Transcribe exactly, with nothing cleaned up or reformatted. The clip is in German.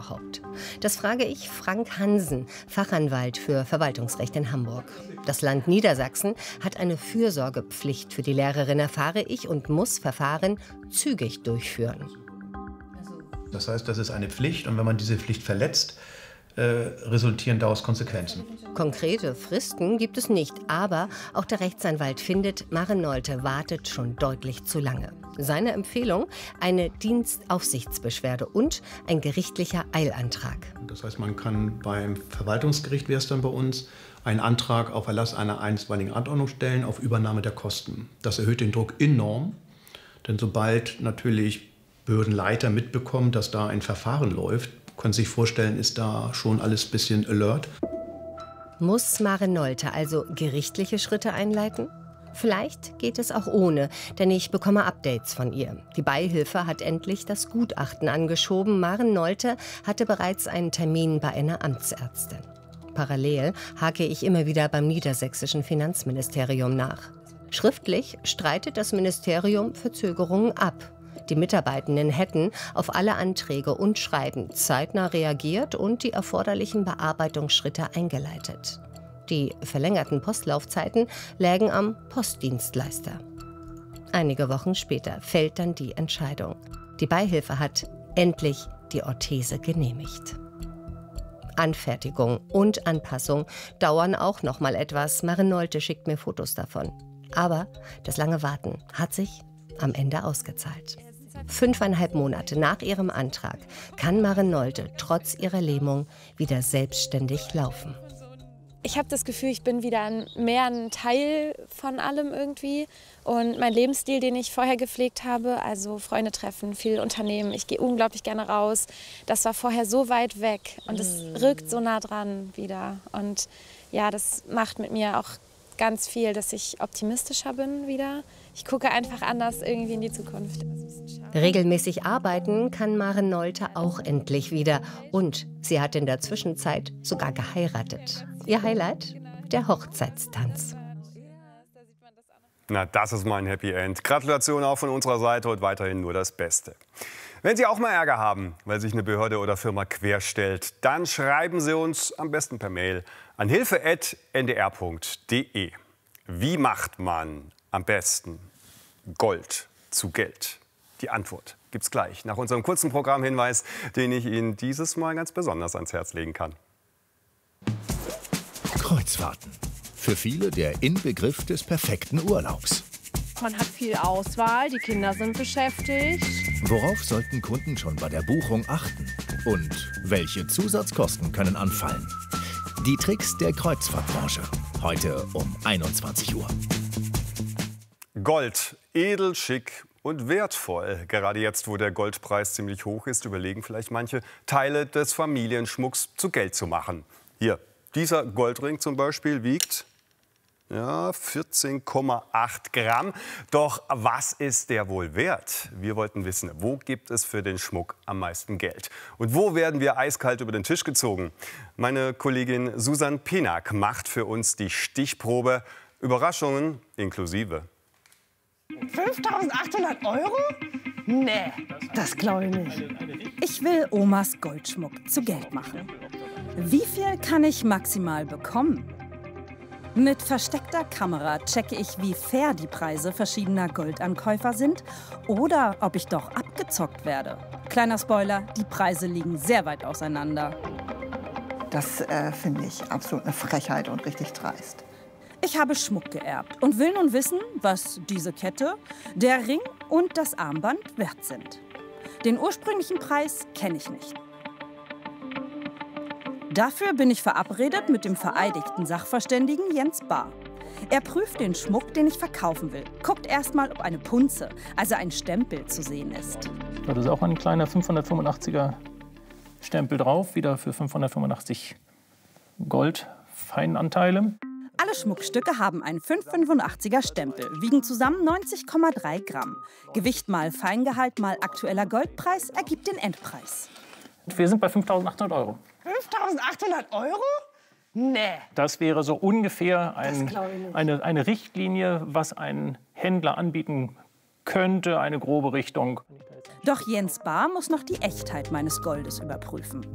überhaupt? Das frage ich Frank Hansen, Fachanwalt für Verwaltungsrecht in Hamburg. Das Land Niedersachsen hat eine Fürsorgepflicht für die Lehrerin, erfahre ich, und muss Verfahren zügig durchführen. Das heißt, das ist eine Pflicht, und wenn man diese Pflicht verletzt, äh, resultieren daraus Konsequenzen. Konkrete Fristen gibt es nicht, aber auch der Rechtsanwalt findet, Maren Nolte wartet schon deutlich zu lange. Seine Empfehlung: eine Dienstaufsichtsbeschwerde und ein gerichtlicher Eilantrag. Das heißt, man kann beim Verwaltungsgericht, wäre es dann bei uns, einen Antrag auf Erlass einer einstweiligen Anordnung stellen auf Übernahme der Kosten. Das erhöht den Druck enorm, denn sobald natürlich Behördenleiter mitbekommen, dass da ein Verfahren läuft, können Sie sich vorstellen, ist da schon alles ein bisschen alert. Muss Maren Nolte also gerichtliche Schritte einleiten? Vielleicht geht es auch ohne, denn ich bekomme Updates von ihr. Die Beihilfe hat endlich das Gutachten angeschoben. Maren Nolte hatte bereits einen Termin bei einer Amtsärztin. Parallel hake ich immer wieder beim niedersächsischen Finanzministerium nach. Schriftlich streitet das Ministerium Verzögerungen ab. Die Mitarbeitenden hätten auf alle Anträge und Schreiben zeitnah reagiert und die erforderlichen Bearbeitungsschritte eingeleitet. Die verlängerten Postlaufzeiten lägen am Postdienstleister. Einige Wochen später fällt dann die Entscheidung. Die Beihilfe hat endlich die Orthese genehmigt. Anfertigung und Anpassung dauern auch noch mal etwas. Maren Nolte schickt mir Fotos davon. Aber das lange Warten hat sich am Ende ausgezahlt. Fünfeinhalb Monate nach ihrem Antrag kann Maren Nolte trotz ihrer Lähmung wieder selbstständig laufen. Ich habe das Gefühl, ich bin wieder ein, mehr ein Teil von allem irgendwie. Und mein Lebensstil, den ich vorher gepflegt habe, also Freunde treffen, viel unternehmen, ich gehe unglaublich gerne raus, das war vorher so weit weg und es rückt so nah dran wieder. Und ja, das macht mit mir auch ganz viel, dass ich optimistischer bin wieder. Ich gucke einfach anders irgendwie in die Zukunft. Regelmäßig arbeiten kann Maren Nolte auch endlich wieder. Und sie hat in der Zwischenzeit sogar geheiratet. Ihr Highlight? Der Hochzeitstanz. Na, das ist mein Happy End. Gratulation auch von unserer Seite und weiterhin nur das Beste. Wenn Sie auch mal Ärger haben, weil sich eine Behörde oder Firma querstellt, dann schreiben Sie uns am besten per Mail an hilfe at n d r punkt d e. Wie macht man am besten Gold zu Geld? Die Antwort gibt's gleich nach unserem kurzen Programmhinweis, den ich Ihnen dieses Mal ganz besonders ans Herz legen kann. Kreuzfahrten. Für viele der Inbegriff des perfekten Urlaubs. Man hat viel Auswahl, die Kinder sind beschäftigt. Worauf sollten Kunden schon bei der Buchung achten? Und welche Zusatzkosten können anfallen? Die Tricks der Kreuzfahrtbranche. Heute um einundzwanzig Uhr. Gold, edel, schick und wertvoll. Gerade jetzt, wo der Goldpreis ziemlich hoch ist, überlegen vielleicht manche, Teile des Familienschmucks zu Geld zu machen. Hier, dieser Goldring zum Beispiel wiegt ja, vierzehn Komma acht Gramm. Doch was ist der wohl wert? Wir wollten wissen, wo gibt es für den Schmuck am meisten Geld? Und wo werden wir eiskalt über den Tisch gezogen? Meine Kollegin Susan Penack macht für uns die Stichprobe. Überraschungen inklusive. fünftausendachthundert Euro? Nee, das glaube ich nicht. Ich will Omas Goldschmuck zu Geld machen. Wie viel kann ich maximal bekommen? Mit versteckter Kamera checke ich, wie fair die Preise verschiedener Goldankäufer sind oder ob ich doch abgezockt werde. Kleiner Spoiler, die Preise liegen sehr weit auseinander. Das äh, finde ich absolut eine Frechheit und richtig dreist. Ich habe Schmuck geerbt und will nun wissen, was diese Kette, der Ring und das Armband wert sind. Den ursprünglichen Preis kenne ich nicht. Dafür bin ich verabredet mit dem vereidigten Sachverständigen Jens Bahr. Er prüft den Schmuck, den ich verkaufen will. Guckt erstmal, ob eine Punze, also ein Stempel, zu sehen ist. Das ist auch ein kleiner fünfhundertfünfundachtziger Stempel drauf, wieder für fünfhundertfünfundachtzig Goldfeinanteile. Alle Schmuckstücke haben einen fünfhundertfünfundachtziger Stempel, wiegen zusammen neunzig Komma drei Gramm. Gewicht mal Feingehalt mal aktueller Goldpreis ergibt den Endpreis. Wir sind bei fünftausendachthundert Euro. fünftausendachthundert Euro? Nee. Das wäre so ungefähr ein, eine, eine Richtlinie, was ein Händler anbieten könnte, eine grobe Richtung. Doch Jens Bahr muss noch die Echtheit meines Goldes überprüfen.